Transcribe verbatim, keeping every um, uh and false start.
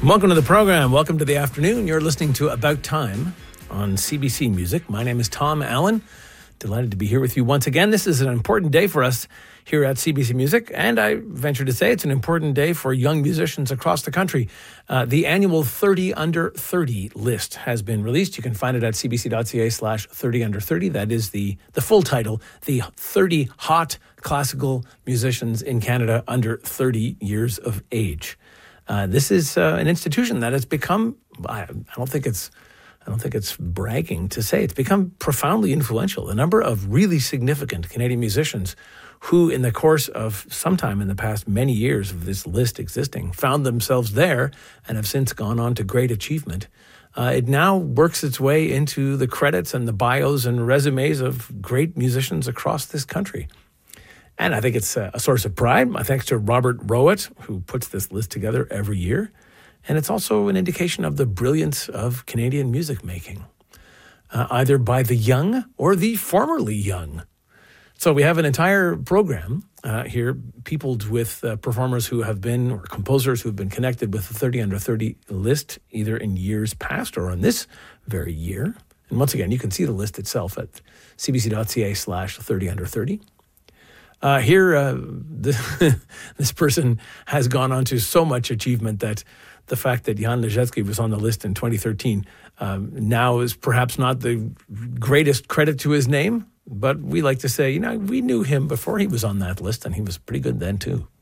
Welcome to the program. Welcome to the afternoon. You're listening to About Time on C B C Music. My name is Tom Allen. Delighted to be here with you once again. This is an important day for us here at C B C Music, and I venture to say it's an important day for young musicians across the country. Uh, the annual thirty under thirty list has been released. You can find it at cbc.ca slash 30 under 30. That is the, the full title, the thirty hot classical musicians in Canada under thirty years of age. Uh, this is uh, an institution that has become, I, I don't think it's I don't think it's bragging to say, it's become profoundly influential. A number of really significant Canadian musicians who, in the course of sometime in the past many years of this list existing, found themselves there and have since gone on to great achievement. Uh, it now works its way into the credits and the bios and resumes of great musicians across this country. And I think it's a source of pride. My thanks to Robert Rowett, who puts this list together every year. And it's also an indication of the brilliance of Canadian music making, uh, either by the young or the formerly young. So we have an entire program uh, here, peopled with uh, performers who have been, or composers who have been connected with the thirty under thirty list, either in years past or on this very year. And once again, you can see the list itself at cbc.ca slash 30 under 30. Uh, here, uh, the, this person has gone on to so much achievement that the fact that Jan Ležecký was on the list in twenty thirteen um, now is perhaps not the greatest credit to his name, but we like to say, you know, we knew him before he was on that list, and he was pretty good then too.